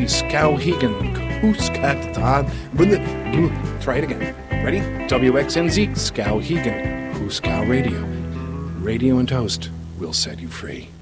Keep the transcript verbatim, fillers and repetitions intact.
Skowhegan, Hooskatad. Try it again. Ready? W X N Z, Skowhegan, Hooskow Radio. Radio and Toast will set you free.